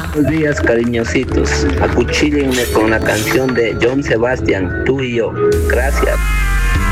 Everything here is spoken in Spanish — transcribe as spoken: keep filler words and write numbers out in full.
Buenos días, cariñositos. Acuchílenme con la canción de John Sebastian, tú y yo. Gracias.